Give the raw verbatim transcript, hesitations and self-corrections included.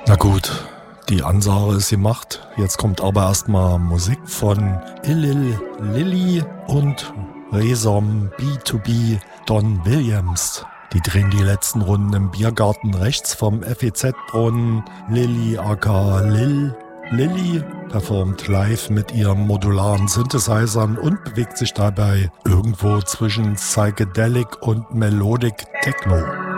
Na gut, die Ansage ist gemacht. Jetzt kommt aber erstmal Musik von Illil Lilly und Resom B zwei B Don Williams. Die drehen die letzten Runden im Biergarten rechts vom F E Z-Brunnen. Lilly aka Lil Lilly performt live mit ihren modularen Synthesizern und bewegt sich dabei irgendwo zwischen Psychedelic und Melodic Techno.